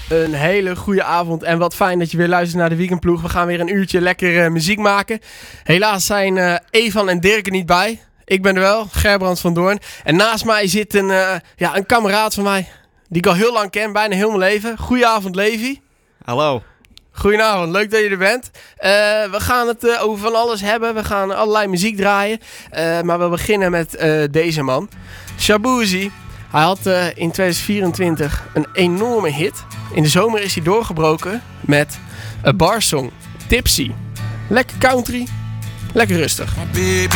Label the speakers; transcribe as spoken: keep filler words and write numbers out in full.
Speaker 1: Een hele goede avond en wat fijn dat je weer luistert naar de Weekendploeg. We gaan weer een uurtje lekker uh, muziek maken. Helaas zijn uh, Evan en Dirk er niet bij. Ik ben er wel, Gerbrand van Doorn. En naast mij zit een, uh, ja, een kameraad van mij, die ik al heel lang ken, bijna heel mijn leven. Goedenavond, Levi.
Speaker 2: Hallo.
Speaker 1: Goedenavond, leuk dat je er bent. Uh, we gaan het uh, over van alles hebben. We gaan allerlei muziek draaien. Uh, maar we beginnen met uh, deze man. Shaboozey. Hij had uh, in tweeduizend vierentwintig een enorme hit. In de zomer is hij doorgebroken met een barsong. Tipsy. Lekker country. Lekker rustig.
Speaker 3: My baby